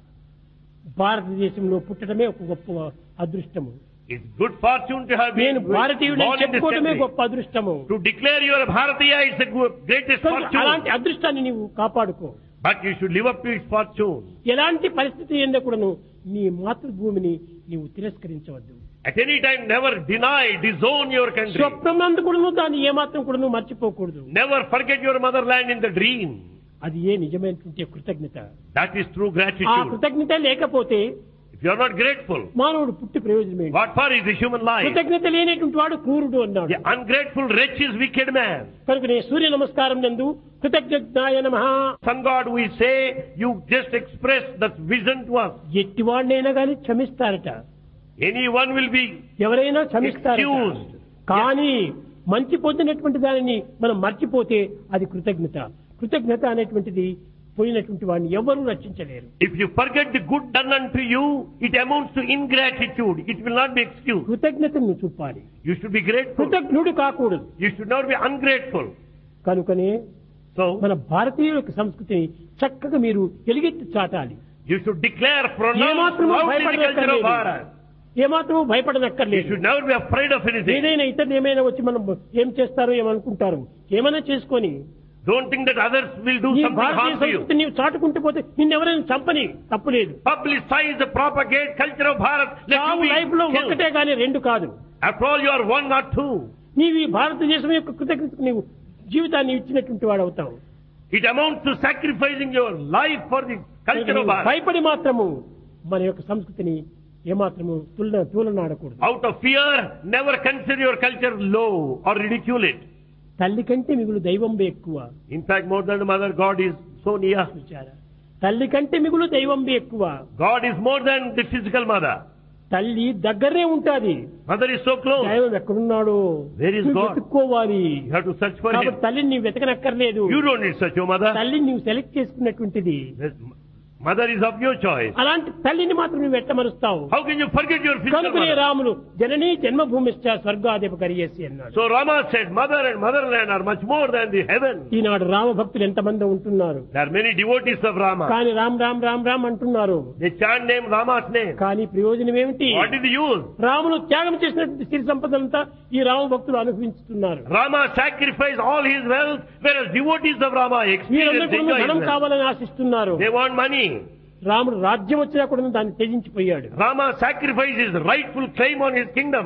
Speaker 2: భారతదేశంలో పుట్టడమే ఒక గొప్ప అదృష్టము.
Speaker 1: It's good fortune to have
Speaker 2: నేను
Speaker 1: been
Speaker 2: భారతీయుడని
Speaker 1: born in this
Speaker 2: చెప్పుకోవడమే
Speaker 1: country.
Speaker 2: గొప్ప అదృష్టము.
Speaker 1: To declare you are a Bharatiya is the good- greatest
Speaker 2: కనుక అలాంటి
Speaker 1: fortune.
Speaker 2: అదృష్టాన్ని నీవు కాపాడుకో.
Speaker 1: But you should live up to its fortune.
Speaker 2: ఎలాంటి పరిస్థితి ఏందో కూడాను నీ మాతృభూమిని నీవు తిరస్కరించవద్దు.
Speaker 1: At any time, never deny, disown your country.
Speaker 2: స్వప్నందు కూడాను దాన్ని ఏమాత్రం కూడాను మర్చిపోకూడదు.
Speaker 1: Never forget your motherland in the dream.
Speaker 2: అది ఏ నిజమైనటువంటి కృతజ్ఞత.
Speaker 1: That is true
Speaker 2: ఆ
Speaker 1: gratitude.
Speaker 2: కృతజ్ఞత లేకపోతే
Speaker 1: If you are not grateful,
Speaker 2: మానవుడు పుట్టి ప్రయోజనం ఏంటి?
Speaker 1: what for is the human life?
Speaker 2: కృతజ్ఞత లేనటువంటి వాడు క్రూరుడు అన్నాడు.
Speaker 1: The ungrateful wretch is wicked man.
Speaker 2: కనుక నేను సూర్య నమస్కారం నందు కృతజ్ఞాయ నమః,
Speaker 1: Sun God, we say, you just express that vision to us.
Speaker 2: ఎట్టివాడినైనా కానీ క్షమిస్తారట,
Speaker 1: Anyone will be
Speaker 2: ఎవరైనా క్షమిస్తారట.
Speaker 1: excused.
Speaker 2: కానీ మంచి పొందినటువంటి దానిని మనం మర్చిపోతే అది కృతజ్ఞత. కృతజ్ఞత అనేటువంటిది పోయినటువంటి వాడిని ఎవరూ రక్షించలేరు.
Speaker 1: If you forget the good done unto you, it amounts to ingratitude. It will not be excused.
Speaker 2: కృతజ్ఞతను చూపాలి,
Speaker 1: You should be grateful.
Speaker 2: కృతజ్ఞుడు కాకూడదు.
Speaker 1: You should not be ungrateful.
Speaker 2: కనుకనే
Speaker 1: So,
Speaker 2: మన భారతీయుల యొక్క సంస్కృతిని చక్కగా మీరు ఎలుగెత్తి చాటాలి.
Speaker 1: you should declare, pronounce
Speaker 2: ఏమాత్రము
Speaker 1: loudly the culture of
Speaker 2: భయపడనక్కర్లేదు.
Speaker 1: Bharat.
Speaker 2: ఏమాత్రము
Speaker 1: You
Speaker 2: భయపడనక్కర్లేదు.
Speaker 1: should never be afraid of anything.
Speaker 2: ఏదైనా ఇతరులు ఏమైనా వచ్చి మనం ఏం చేస్తారో ఏమనుకుంటారు, ఏమైనా చేసుకొని
Speaker 1: Don't think that others will do
Speaker 2: నీ
Speaker 1: something
Speaker 2: Bharatiya
Speaker 1: harm to you.
Speaker 2: సంస్కృతి నీవు చాటుకుంటూ పోతే నిన్నెవరైనా చంపని తప్పులేదు.
Speaker 1: Publicize the propagate culture of Bharat. Let
Speaker 2: చావు
Speaker 1: you
Speaker 2: లైఫ్ లో
Speaker 1: be killed.
Speaker 2: ఒక్కటే కానీ రెండు కాదు.
Speaker 1: After all, you are one, not two.
Speaker 2: నీవు ఈ భారతదేశం యొక్క కృతజ్ఞతకు నీవు జీవితాన్ని ఇచ్చినటువంటి వాడు అవుతావు.
Speaker 1: It amounts to sacrificing your life for the culture of Bharat.
Speaker 2: భయపడి మాత్రము మన యొక్క సంస్కృతిని ఏమాత్రము తులన తూలనాడకూడదు.
Speaker 1: Out of fear, never consider your culture low or ridicule it.
Speaker 2: తల్లి కంటే మిగులు దైవం ఎక్కువ.
Speaker 1: In fact, more than the mother, God is so near.
Speaker 2: చూచారా, తల్లి కంటే మిగులు దైవం ఎక్కువ.
Speaker 1: God is more than the physical mother.
Speaker 2: తల్లి దగ్గరే ఉంటాది,
Speaker 1: Mother is so close.
Speaker 2: దైవం ఎక్కడున్నాడు
Speaker 1: Where is
Speaker 2: నువ్వు
Speaker 1: God?
Speaker 2: వెతుక్కోవాలి.
Speaker 1: You have to search for
Speaker 2: కాబట్టి
Speaker 1: him.
Speaker 2: తల్లిని నీవు వెతకనక్కర్లేదు.
Speaker 1: You don't need such a mother.
Speaker 2: తల్లిని నీవు select చేసుకున్నటువంటిది.
Speaker 1: Mother is of your choice.
Speaker 2: అలాంటి తల్లిని మాత్రం నువ్వు ఎట్టమరుస్తావు.
Speaker 1: How can you forget your physical
Speaker 2: కనుకనే
Speaker 1: mother?
Speaker 2: రాములు జననీ జన్మభూమిశ్చ స్వర్గాధిప కరియేసి అన్నాడు.
Speaker 1: So Rama said, mother and motherland are much more than the heaven.
Speaker 2: ఈనాడు రామ భక్తులు ఎంతమంది ఉంటున్నారు,
Speaker 1: There are many devotees of Rama.
Speaker 2: కానీ రామ్ రామ్ రామ్ రామ్ అంటున్నారు.
Speaker 1: They chant name Rama's name.
Speaker 2: కానీ ప్రయోజనం ఏమిటి?
Speaker 1: What is the use?
Speaker 2: Ramulu త్యాగం చేసినటువంటి సిరి సంపదంతా ఈ రామ భక్తులు అనుభవిస్తున్నారు.
Speaker 1: Rama sacrificed all his wealth, whereas devotees of Rama experience
Speaker 2: వీరందరూ
Speaker 1: enjoy his
Speaker 2: ధనం
Speaker 1: wealth.
Speaker 2: కావాలని ఆశిస్తున్నారు.
Speaker 1: They want money.
Speaker 2: రాముడు రాజ్యం వచ్చినా కూడా దాన్ని త్యజించిపోయాడు.
Speaker 1: Rama sacrificed his rightful claim on his kingdom.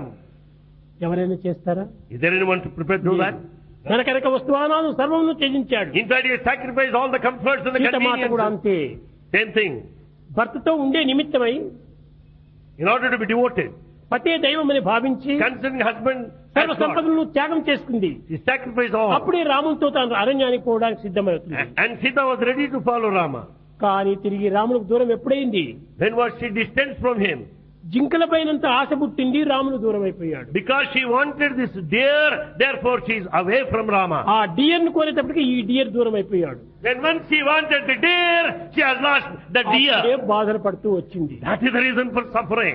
Speaker 2: ఎవరైనా చేస్తారా?
Speaker 1: Is there anyone to prepare to do that?
Speaker 2: తన కనుక వస్తువానాలు సర్వమును త్యజించాడు.
Speaker 1: In fact, he sacrificed all the comforts and the
Speaker 2: Sita మాట కూడా
Speaker 1: conveniences.
Speaker 2: అంతే.
Speaker 1: Same thing.
Speaker 2: భర్తతో ఉండే నిమిత్తమై
Speaker 1: In order to be devoted,
Speaker 2: పతే దైవం అని భావించి
Speaker 1: considering husband
Speaker 2: సర్వ
Speaker 1: as God,
Speaker 2: సంపదలను త్యాగం చేసుకుంది.
Speaker 1: he sacrificed all.
Speaker 2: అప్పుడే రాములతో తాను అరణ్యానికి పోవడానికి సిద్ధమవుతుంది.
Speaker 1: And Sita was ready to follow Rama.
Speaker 2: కానీ తిరిగి రాములకు దూరం ఎప్పుడైంది?
Speaker 1: When was she distanced from him?
Speaker 2: జింకల పైనంత ఆశ పుట్టింది, రాములు దూరం అయిపోయాడు.
Speaker 1: Because she wanted this deer, therefore she is away from Rama.
Speaker 2: ఆ డియర్ ను కోరేటప్పటికి ఈ డియర్ దూరం అయిపోయాడు.
Speaker 1: Then when she wanted the deer, she has lost the
Speaker 2: అప్పుడే
Speaker 1: deer.
Speaker 2: బాధలు పడుతూ వచ్చింది.
Speaker 1: That is the reason for suffering.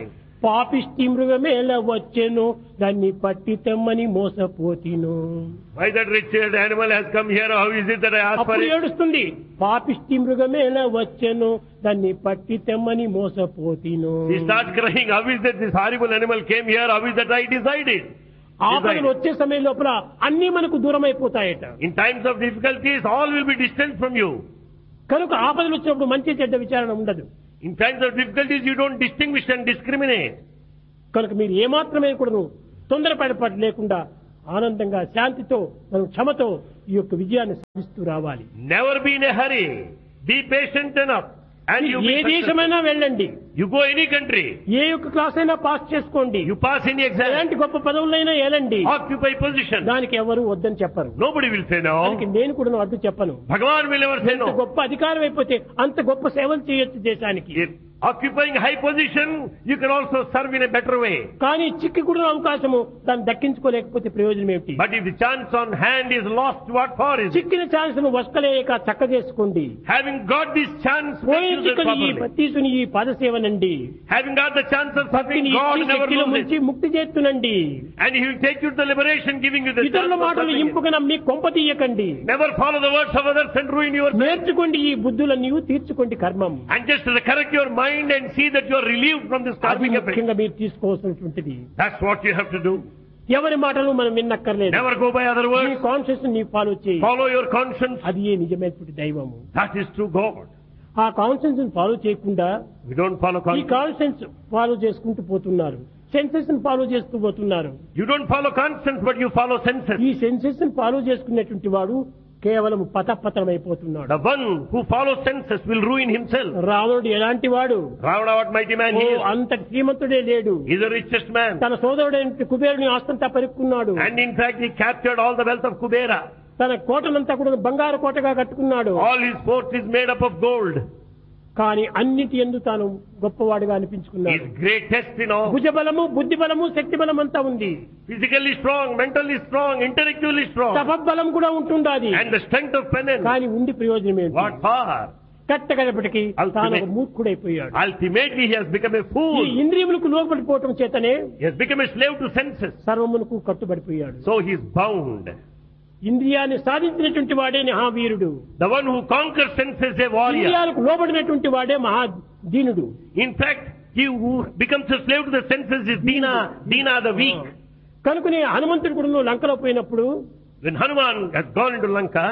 Speaker 2: పాపిష్టి మృగమేల వచ్చెను దాన్ని పట్టి తెమ్మని మోసపోతిను.
Speaker 1: Why that wretched animal has come here? How is it that I ask for
Speaker 2: అప్పుడు
Speaker 1: it?
Speaker 2: ఏడుస్తుంది, పాపిష్టి మృగమేల వచ్చెను దాన్ని పట్టి తెమ్మని మోసపోతిను.
Speaker 1: He starts crying. How is that this horrible animal came here? How is that I decided?
Speaker 2: ఆపదలు వచ్చే సమయం లోపల అన్ని మనకు దూరం అయిపోతాయట.
Speaker 1: In times of difficulties, all will be distant from you.
Speaker 2: కనుక ఆపదలు వచ్చినప్పుడు మంచి చెడ్డ విచారణ ఉండదు.
Speaker 1: In times of difficulties, you don't distinguish and discriminate.
Speaker 2: కనుక మీరు ఏమాత్రమే కూడాను తొందరపడపడి లేకుండా ఆనందంగా శాంతితో మనం క్షమతో ఈ యొక్క విజయాన్ని సాధిస్తూ రావాలి.
Speaker 1: Never be in a hurry. Be patient enough. And you
Speaker 2: ఏ దేశమైనా వెళ్ళండి,
Speaker 1: you go any country,
Speaker 2: ఏ యొక్క క్లాస్ అయినా పాస్ చేసుకోండి,
Speaker 1: you pass any exam,
Speaker 2: ఎలాంటి గొప్ప పదవులైనా ఏలండి,
Speaker 1: occupy position.
Speaker 2: దానికి ఎవరు వద్దని చెప్పరు.
Speaker 1: Nobody will say no.
Speaker 2: దానికి నేను కూడా వద్దు చెప్పను.
Speaker 1: Bhagavan will never say
Speaker 2: ఎంత
Speaker 1: no.
Speaker 2: గొప్ప అధికారం అయిపోతే అంత గొప్ప సేవలు చేయొచ్చు దేశానికి.
Speaker 1: If occupying high position, you can also serve in a better way.
Speaker 2: కానీ చిక్కి కూడా అవకాశము దాన్ని దక్కించుకోలేకపోతే ప్రయోజనం ఏమిటి?
Speaker 1: But if the chance on hand is lost, what for is it?
Speaker 2: చిక్కిన ఛాన్స్ ను వస్కలేక చక్క చేసుకోండి.
Speaker 1: Having got this chance, make
Speaker 2: పోయిన
Speaker 1: use of it
Speaker 2: చిక్కని ఈ
Speaker 1: properly.
Speaker 2: తీసుకుని ఈ పాదసేవనండి.
Speaker 1: Having got the chance of serving
Speaker 2: భక్తిని
Speaker 1: God,
Speaker 2: ఇచ్చి
Speaker 1: never
Speaker 2: శక్తిలో
Speaker 1: lose
Speaker 2: ముంచి
Speaker 1: it.
Speaker 2: ముక్తి చేస్తునండి.
Speaker 1: And He will take you to the liberation, giving you the chance
Speaker 2: ఇతరుల
Speaker 1: of
Speaker 2: మాటలు
Speaker 1: serving Him.
Speaker 2: ఇంపుగా నమ్మి కొంప తీయకండి.
Speaker 1: Never follow the words of others and ruin your.
Speaker 2: నేర్చుకోండి ఈ బుద్ధులన్నీ తీర్చుకోండి కర్మం.
Speaker 1: And just correct your mind and see that you are relieved from this
Speaker 2: అది
Speaker 1: karmic effect.
Speaker 2: ముఖ్యంగా మీరు తీసుకోవాల్సినటువంటిది.
Speaker 1: That's what you have to do.
Speaker 2: ఎవరి మాటలు మనం విన్నక్కర్లేదు.
Speaker 1: Never go by other
Speaker 2: నీ
Speaker 1: words.
Speaker 2: కాన్షియస్ నీ ఫాలో చేయి.
Speaker 1: Follow your conscience.
Speaker 2: అది ఏ నిజమైనటువంటి దైవము.
Speaker 1: That is true God.
Speaker 2: ఆ కాన్షియన్స్ ఫాలో చేయకుండా
Speaker 1: We don't follow
Speaker 2: ఈ
Speaker 1: conscience.
Speaker 2: కాన్షియన్స్ ఫాలో చేసుకుంటూ పోతున్నారు. సెన్సెస్ ఫాలో చేస్తూ పోతున్నారు.
Speaker 1: You don't follow conscience, but you follow senses.
Speaker 2: ఈ సెన్సెస్ ఫాలో చేసుకునేటువంటి వాడు కేవలం పతపతమైపోతున్నాడు.
Speaker 1: The one who follows senses will ruin himself.
Speaker 2: రావణుడు ఎలాంటి వాడు?
Speaker 1: Ravana, what mighty man
Speaker 2: oh,
Speaker 1: he is.
Speaker 2: అంత శ్రీమంతుడే లేడు.
Speaker 1: He's the richest man.
Speaker 2: తన సోదరుడైన కుబేరుని ఆస్తంతా పరుక్కున్నాడు.
Speaker 1: And in fact, he captured all the wealth of Kubera.
Speaker 2: తన కోటనంతా కూడా బంగారు కోటగా కట్టుకున్నాడు.
Speaker 1: All his fort is made up of gold.
Speaker 2: కానీ అన్నిటి యందు తాను గొప్పవాడుగా అనిపించుకున్నాడు.
Speaker 1: He's greatest in all.
Speaker 2: భుజబలము, బుద్ధి బలము, శక్తి బలం అంతా ఉంది.
Speaker 1: Physically strong, mentally strong, intellectually strong.
Speaker 2: తపబలం కూడా ఉంటుండాది.
Speaker 1: And the strength of penance.
Speaker 2: కానీ ఉండి ప్రయోజనం ఏంటి?
Speaker 1: What for?
Speaker 2: కట్టగడపటికి
Speaker 1: Ultimate-
Speaker 2: తాను ఒక మూర్ఖుడైపోయాడు.
Speaker 1: Ultimately, he has become a
Speaker 2: ఈ
Speaker 1: fool.
Speaker 2: ఇంద్రియములకు లోపడిపోవటం చేతనే
Speaker 1: He has become a slave to senses.
Speaker 2: సర్వమునకు కట్టుబడిపోయాడు.
Speaker 1: So he is bound.
Speaker 2: ఇంద్రియాన్ని సాధించినటువంటి వాడే మహావీరుడు.
Speaker 1: The one who conquers senses is a warrior.
Speaker 2: ఇంద్రియాలకు లోబడినటువంటి వాడే మహా దీనుడు.
Speaker 1: In fact, he who becomes a slave to the senses is Dina, Dina the weak.
Speaker 2: కనుకనే హనుమంతుడు కూడా లంకలో పోయినప్పుడు
Speaker 1: When Hanuman has gone into Lanka,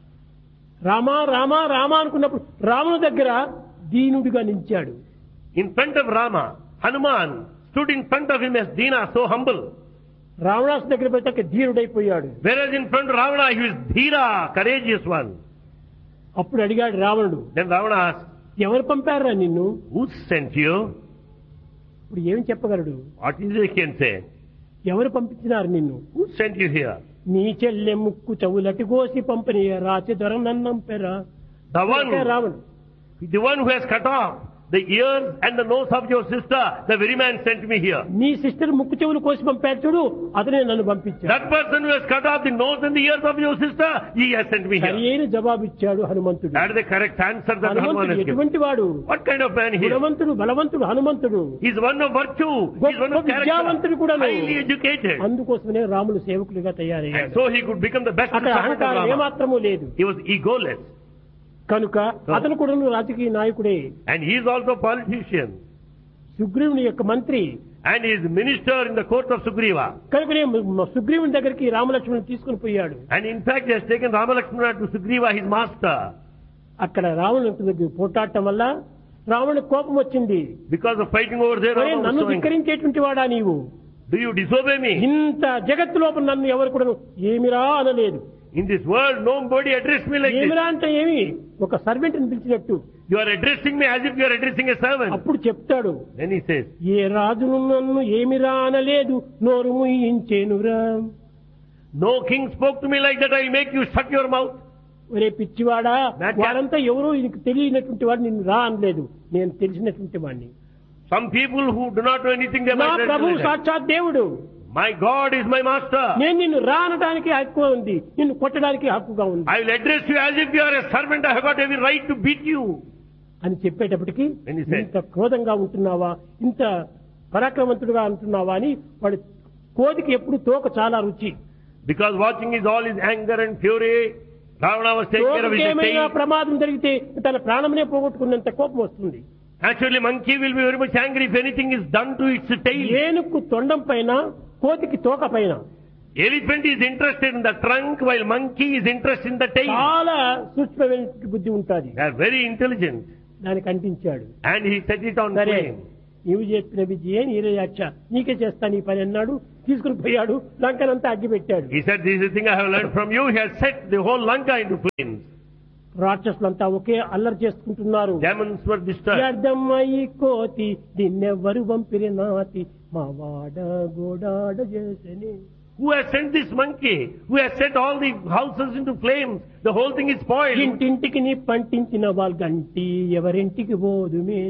Speaker 2: Rama Rama Rama అనుకున్నప్పుడు రాముని దగ్గర దీనుడిగా నిలిచాడు.
Speaker 1: in front of Rama, Hanuman stood in front of him as Dina, so humble.
Speaker 2: రావణాసు దగ్గర పోతే ధీరుడైపోయాడు.
Speaker 1: Whereas in front of Ravana, he was Dhira, courageous one.
Speaker 2: అప్పుడు అడిగాడు రావణుడు,
Speaker 1: Then Ravana asked,
Speaker 2: ఎవరు పంపారా నిన్ను?
Speaker 1: who sent you?
Speaker 2: ఇప్పుడు ఏం చెప్పగలడు?
Speaker 1: What is it he can say?
Speaker 2: ఎవరు పంపించినారు నిన్ను?
Speaker 1: Who sent you here?
Speaker 2: నీ చెల్లె ముక్కు చెవులటి కోసి పంపిణీ రాచి దొరనన్నం పెరా.
Speaker 1: The one,
Speaker 2: రావణుడు
Speaker 1: the one who has cut off the ears and the nose of your sister, the very man sent me here.
Speaker 2: నీ sister ముక్కు చెవులు కోసి పంపాడు చూడు, అతనే నన్ను పంపించాడు.
Speaker 1: That person who has cut off the nose and the ears of your sister, he has sent me
Speaker 2: సరి
Speaker 1: here.
Speaker 2: అయిన జవాబు ఇచ్చాడు హనుమంతుడు.
Speaker 1: That is the correct answer that Hanuman
Speaker 2: హనుమంతుడు
Speaker 1: has given.
Speaker 2: ఎటువంటి వాడు?
Speaker 1: What kind of man he is?
Speaker 2: గుణవంతుడు, బలవంతుడు హనుమంతుడు.
Speaker 1: He is one of virtue. He is one of
Speaker 2: విద్యావంతుడు
Speaker 1: character.
Speaker 2: కూడాను.
Speaker 1: Highly educated.
Speaker 2: అందుకోసమనే రాముడు సేవకులుగా
Speaker 1: And
Speaker 2: తయారయ్యాడు.
Speaker 1: so he could become the best
Speaker 2: అక్కడ
Speaker 1: servant of
Speaker 2: అహంకారం
Speaker 1: Rama.
Speaker 2: ఏమాత్రము లేదు.
Speaker 1: He was egoless.
Speaker 2: కనుక అతను కూడా రాజకీయ నాయకుడే.
Speaker 1: And he is also a politician.
Speaker 2: సుగ్రీవుని యొక్క మంత్రి.
Speaker 1: And he is minister in the court of Sugriva.
Speaker 2: కనుకనే సుగ్రీవుని దగ్గరికి రామలక్ష్మణుని తీసుకుని పోయాడు.
Speaker 1: And in fact, he has taken Rama Lakshmana to Sugriva, his master.
Speaker 2: అక్కడ రావణుని దగ్గర పోటాడటం వల్ల రావణుని కోపం వచ్చింది.
Speaker 1: Because of fighting over there,
Speaker 2: ఒరే,
Speaker 1: Rama was
Speaker 2: నన్ను
Speaker 1: showing,
Speaker 2: ధిక్కరించేటువంటి వాడా నీవు?
Speaker 1: do you disobey me?
Speaker 2: ఇంత జగత్తు లోపల నన్ను ఎవరు కూడా ఏమిరా అనలేదు.
Speaker 1: In this world, nobody addressed me like this.
Speaker 2: ఏమిరా అంటే ఏమి? ఒక సర్వెంట్ ని పిలిచినట్టు.
Speaker 1: You are addressing me as if you are addressing a servant.
Speaker 2: అప్పుడు చెప్తాడు,
Speaker 1: Then he says,
Speaker 2: ఏ రాజును నన్ను ఏమిరా అనలేదు, నోరు ముయించేనురా.
Speaker 1: no king spoke to me like that, I'll make you shut your mouth.
Speaker 2: ఒరే పిచ్చివాడా,
Speaker 1: That-
Speaker 2: వారంతా ఎవరో నీకు తెలియనటువంటి వాడు నిన్ను రా అనలేదు, నేను తెలిసినటువంటి వాడిని.
Speaker 1: Some people who do not know anything, they
Speaker 2: నా
Speaker 1: might
Speaker 2: ప్రభు
Speaker 1: say,
Speaker 2: సాక్షాత్ దేవుడు,
Speaker 1: my God is my master.
Speaker 2: నేను నిన్ను రా అనడానికి హక్కు ఉంది, నిన్ను కొట్టడానికి హక్కుగా ఉంది
Speaker 1: I will address you as if you are a servant. I have got every right to beat you.
Speaker 2: అని చెప్పేటప్పటికి
Speaker 1: When he said-
Speaker 2: ఇంత క్రోధంగా ఉంటున్నావా, ఇంత పరాక్రమంతుడుగా అంటున్నావా అని వాడి కోతికి ఎప్పుడు తోక చాలా రుచి.
Speaker 1: Because watching is all his anger and fury, Ravana was taking care of his
Speaker 2: ఏమైనా
Speaker 1: tail.
Speaker 2: ప్రమాదం జరిగితే తన ప్రాణమునే పోగొట్టుకున్నంత కోపం వస్తుంది.
Speaker 1: Actually, monkey will be very much angry if anything is done to its tail.
Speaker 2: ఏనుగు తొండం పైన, కోతికి తోక పైన.
Speaker 1: Elephant is interested in the trunk while monkey is interested in the tail.
Speaker 2: చాలా సూక్ష్మమైన బుద్ధి ఉంటుంది.
Speaker 1: They are very intelligent.
Speaker 2: దానికి అంటించాడు.
Speaker 1: And he set it on
Speaker 2: సరే
Speaker 1: flame.
Speaker 2: నీవు చెప్పిన విజయే నీరయాచ నీకే చేస్తాను ఈ పని అన్నాడు. తీసుకుని పోయాడు, లంకనంతా అగ్గి పెట్టాడు.
Speaker 1: He said, this is the thing I have learned from you. He has set the whole Lanka into flames.
Speaker 2: రాక్షసులంతా ఒకే అల్లరి చేసుకుంటున్నారు.
Speaker 1: Demons were disturbed.
Speaker 2: వ్యర్థమయి కోతి దీన్నెవ్వరు వంపిరి నాతి మా వాడ గోడాడ చేసని.
Speaker 1: Who has sent this monkey? Who has set all the houses into flames? The whole thing is spoiled.
Speaker 2: ఇంటింటికి నీ పంటించిన వాళ్ళ గంటి ఎవరింటికి పోదుమే.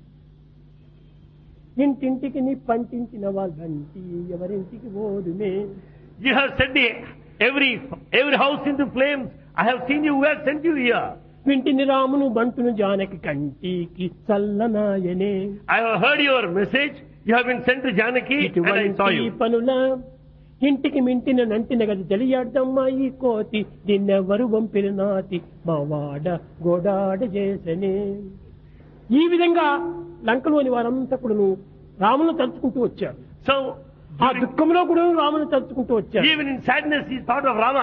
Speaker 2: ఇంటింటికి నీ పంటించిన వాళ్ళ గంటి ఎవరింటికి పోదుమే.
Speaker 1: You have set the, every, every house into flames. I have seen you. Who has sent you here?
Speaker 2: వింటిని రామును బంటును జానకి కంటికి చల్లనాయనే.
Speaker 1: I have heard your message. You have been sent to Janaki and I saw
Speaker 2: ఇటువంటి
Speaker 1: you.
Speaker 2: పనుల ఇంటికి మింటిన నంటిన గది తెలియాడమ్మా ఈ కోతి దీన్నెవ్వరు వంపిన నాతి మా వాడ గోడాడ చేసనే. ఈ విధంగా లంకలోని వారంతా కూడా రామును తలుచుకుంటూ వచ్చారు.
Speaker 1: So,
Speaker 2: ఆ దుఃఖంలో కూడా రామును తలుచుకుంటూ వచ్చారు.
Speaker 1: even in sadness he thought of Rama.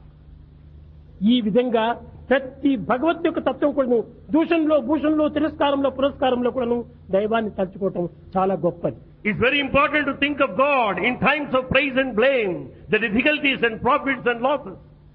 Speaker 2: ఈ విధంగా ప్రతి భగవత్ యొక్క తత్వం కూడాను దూషణలో భూషణలో తిరస్కారంలో పురస్కారంలో కూడాను దైవాన్ని తలుచుకోవటం చాలా గొప్పది.
Speaker 1: It's very important to think of God in times of praise and blame, the difficulties and profits and losses.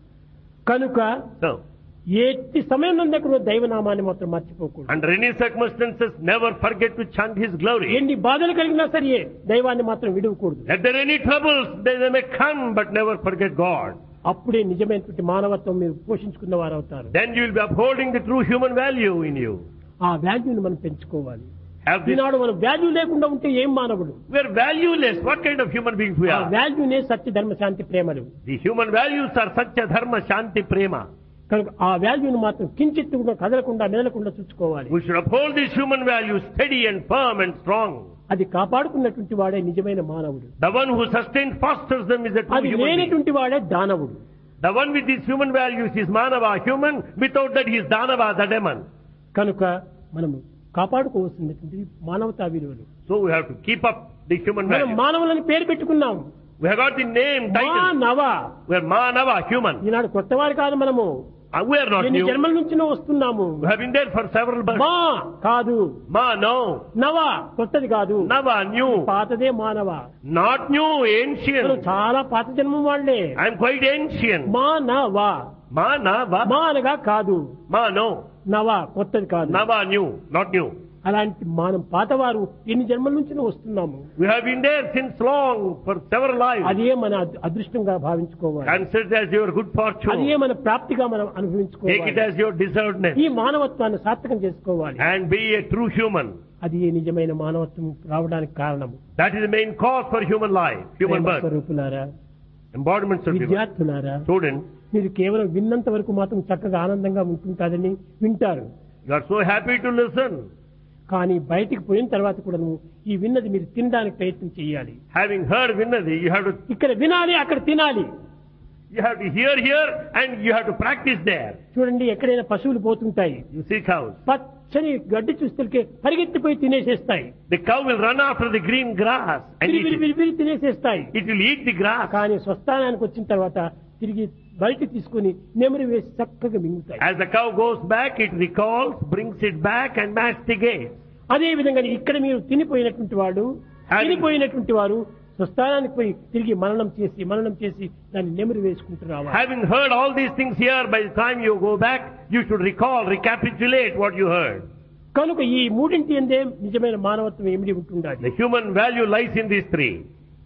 Speaker 2: కనుక
Speaker 1: So,
Speaker 2: ఎట్టి సమయం నందు కూడా దైవనామాన్ని మాత్రం మర్చిపోకూడదు.
Speaker 1: under any circumstances, never forget to chant His glory.
Speaker 2: ఎన్ని బాధలు కలిగినా సరే దైవాన్ని మాత్రం విడవకూడదు.
Speaker 1: Let there any troubles, they they may come, but never forget God.
Speaker 2: అప్పుడే నిజమైనటువంటి మానవత్వం మీరు పోషించుకున్న వారు అవుతారు.
Speaker 1: Then you will be upholding the true human value in you.
Speaker 2: ఆ వాల్యూని మనం పెంచుకోవాలి.
Speaker 1: Have this,
Speaker 2: ఈనాడు మనం వాల్యూ లేకుండా ఉంటే ఏం మానవుడు?
Speaker 1: we are valueless. What kind of human beings we
Speaker 2: ఆ
Speaker 1: are?
Speaker 2: వాల్యూనే సత్య ధర్మ శాంతి ప్రేమలు.
Speaker 1: The human values are Satya, Dharma, Shanti, Prema.
Speaker 2: కనుక ఆ వాల్యూని మాత్రం కించిత్తు కూడా కదలకుండా మెదలకుండా చూసుకోవాలి.
Speaker 1: We should uphold these human values steady and firm and strong.
Speaker 2: అది కాపాడుకున్నటువంటి వాడే నిజమైన మానవుడు.
Speaker 1: The one who sustains, fosters them is a true
Speaker 2: అది
Speaker 1: human being.
Speaker 2: లేనటువంటి వాడే దానవుడు.
Speaker 1: The one with these human values is Manava, human. Without that he is Danava, the demon.
Speaker 2: కనుక మనము కాపాడుకోవాల్సినటువంటి మానవతా విలువలు.
Speaker 1: So we have to keep up the human
Speaker 2: మనం
Speaker 1: values.
Speaker 2: మానవులని పేరు పెట్టుకున్నాం.
Speaker 1: We have got the name, title.
Speaker 2: మానవ.
Speaker 1: We are Manava, human.
Speaker 2: ఈనాడు కొత్త వారు కాదు మనము.
Speaker 1: Uh, We are not
Speaker 2: ఎన్ని
Speaker 1: new.
Speaker 2: జన్మల నుంచి వస్తున్నాము.
Speaker 1: We have been there for several births.
Speaker 2: మా కాదు,
Speaker 1: Ma, no.
Speaker 2: నవ కొత్తది కాదు,
Speaker 1: Nava, new.
Speaker 2: పాతదే మానవ.
Speaker 1: Not new,
Speaker 2: మనం
Speaker 1: ancient.
Speaker 2: చాలా పాత జన్మం వాళ్ళే.
Speaker 1: I am quite ancient.
Speaker 2: మానవ.
Speaker 1: Ma, Nava.
Speaker 2: మా అనగా కాదు,
Speaker 1: Ma, no.
Speaker 2: నవ కొత్తది కాదు.
Speaker 1: Nava, new. Not new.
Speaker 2: అలాంటి మనం పాతవారు ఎన్ని జన్మల నుంచి వస్తున్నాము.
Speaker 1: We have been there since long for several lives.
Speaker 2: అదే మన అద్- అదృష్టంగా భావించుకోవాలి.
Speaker 1: Consider it as your good
Speaker 2: అదే
Speaker 1: fortune.
Speaker 2: మన ప్రాప్తిగా మనం
Speaker 1: Take it
Speaker 2: అనుభవించుకోవాలి.
Speaker 1: as your deservedness.
Speaker 2: ఈ మానవత్వాన్ని సార్థకం చేసుకోవాలి.
Speaker 1: And be a true human.
Speaker 2: అది ఏ నిజమైన మానవత్వం రావడానికి కారణము.
Speaker 1: That is the main cause for human life, human
Speaker 2: Prema
Speaker 1: birth.
Speaker 2: స్వరూపులారా,
Speaker 1: Embodiments of human.
Speaker 2: విద్యార్థులారా,
Speaker 1: Students,
Speaker 2: మీరు కేవలం విన్నంత వరకు మాత్రం చక్కగా ఆనందంగా ఉంటుంటారని వింటారు.
Speaker 1: you are so happy to listen.
Speaker 2: కానీ బయటికి పోయిన తర్వాత కూడా ఈ విన్నది మీరు తినడానికి ప్రయత్నం చేయాలి.
Speaker 1: Having heard Vinadi, you have to
Speaker 2: ఇక్కడ వినాలి, అక్కడ తినాలి.
Speaker 1: you have to hear here and you have to practice there.
Speaker 2: చూడండి, ఎక్కడైనా పశువులు పోతుంటాయి,
Speaker 1: You see cows.
Speaker 2: పచ్చని గడ్డి చూస్తే పరిగెత్తిపోయి తినేసేస్తాయి.
Speaker 1: The cow will run after the green grass and
Speaker 2: విరి
Speaker 1: eat
Speaker 2: విరి
Speaker 1: it.
Speaker 2: విరి విరి తినేసేస్తాయి.
Speaker 1: It will eat the grass.
Speaker 2: కానీ స్వస్థానానికి వచ్చిన తర్వాత తిరిగి బయట తీసుకుని నెమరు వేసి చక్కగా మింగుతాయి.
Speaker 1: As the cow goes back, it recalls, brings it back and masticates.
Speaker 2: అదే విధంగా ఇక్కడ మీరు తినిపోయినటువంటి వాడు తినిపోయినటువంటి వారు స్వస్థానానికి పోయి తిరిగి మననం చేసి మననం చేసి దాన్ని నెమరు వేసుకుంటూ రావాలి.
Speaker 1: Having heard all these things here, by the time you go back, you should recall, recapitulate what you heard.
Speaker 2: కనుక ఈ మూడింటి ఎందే నిజమైన మానవత్వం ఏమిటి ఉంటుండాలి.
Speaker 1: The human value lies in these three.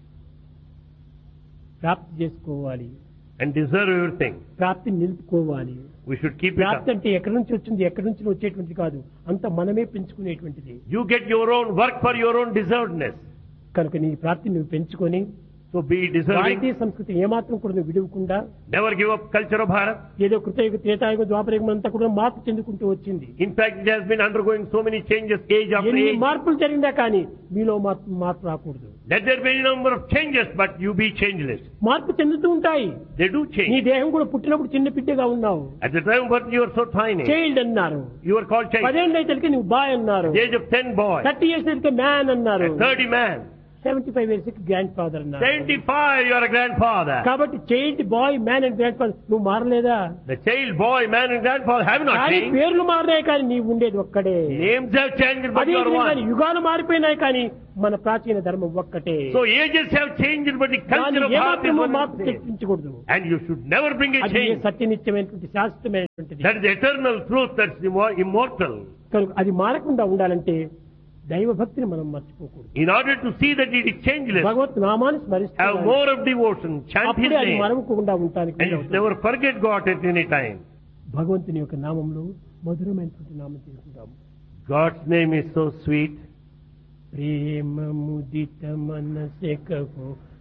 Speaker 2: ప్రాప్తి చేసుకోవాలి,
Speaker 1: And deserve everything.
Speaker 2: ప్రాప్తిని నిలుపుకోవాలి.
Speaker 1: We should keep it
Speaker 2: ప్రాప్తి
Speaker 1: up.
Speaker 2: అంటే ఎక్కడి నుంచి వచ్చింది, ఎక్కడి నుంచి వచ్చేటువంటిది కాదు, అంత మనమే పెంచుకునేటువంటిది.
Speaker 1: You get your own work for your own deservedness.
Speaker 2: కనుక నీ ప్రాప్తిని నువ్వు పెంచుకొని
Speaker 1: So be deserving.
Speaker 2: భారతీయ సంస్కృతి ఏమాత్రం కూడా నువ్వు విడవకుండా
Speaker 1: Never give up culture of Bharat.
Speaker 2: ఏదో కృతయుగ త్రేతాయుగ ద్వాపరయుగం అంతా కూడా మార్పు చెందుకుంటూ వచ్చింది.
Speaker 1: In fact, it has been undergoing so many changes age after
Speaker 2: ఎన్ని
Speaker 1: age.
Speaker 2: మార్పులు జరిగిందా కానీ మీలో మార్పు మార్పు రాకూడదు.
Speaker 1: Let there be a number of changes, but you be changeless.
Speaker 2: మార్పు చెందుతూ ఉంటాయి.
Speaker 1: They do
Speaker 2: నీ
Speaker 1: change.
Speaker 2: దేహం కూడా పుట్టినప్పుడు చిన్న బిడ్డగా ఉన్నావు.
Speaker 1: At the time of birth, you are so tiny.
Speaker 2: Child అన్నారు.
Speaker 1: You are called child.
Speaker 2: పదేళ్ళు అయితే నువ్వు బాయ్ అన్నారు.
Speaker 1: At the age of ten, boy.
Speaker 2: Thirty years అయితే మ్యాన్ అన్నారు.
Speaker 1: At thirty, man.
Speaker 2: Seventy five years grand father అన్నారు.
Speaker 1: seventy-five, you are a grandfather.
Speaker 2: కాబట్టి child bye man and grand father నువ్వు మారలేదా?
Speaker 1: The child, boy, man, and grandfather have not
Speaker 2: కానీ
Speaker 1: changed.
Speaker 2: పేర్లు మారినాయి కానీ నీవు ఉండేది ఒక్కడే.
Speaker 1: Names have changed, but
Speaker 2: అదే
Speaker 1: you are
Speaker 2: విధంగా
Speaker 1: one.
Speaker 2: యుగాలు మారిపోయినాయి కానీ మన ప్రాచీన ధర్మం ఒక్కటే.
Speaker 1: So ages have changed, but the culture
Speaker 2: దాన్ని
Speaker 1: of Bharat is
Speaker 2: ఏమాత్రమూ
Speaker 1: one
Speaker 2: మార్పు
Speaker 1: and the same.
Speaker 2: తెప్పించకూడదు.
Speaker 1: And you should never bring a
Speaker 2: అది
Speaker 1: change.
Speaker 2: సత్యనిత్యమైనటువంటి శాశ్వతమైనటువంటిది.
Speaker 1: That is the eternal truth, that's immo- immortal.
Speaker 2: కనుక అది మారకుండా ఉండాలంటే దైవ భక్తిని మనం మర్చిపోకూడదు.
Speaker 1: In order to see that it is changeless,
Speaker 2: భగవత్ నామాన్ని స్మరిస్తూ
Speaker 1: have more of devotion, chant His
Speaker 2: అప్పుడే అది
Speaker 1: name,
Speaker 2: మరవకుండా ఉంటానికి
Speaker 1: and you should never forget God at any time.
Speaker 2: భగవంతుని యొక్క నామంలో మధురమైనటువంటి నామం తీసుకుంటాము.
Speaker 1: God's name is so sweet.
Speaker 2: Prema ముదిత మనసెకహో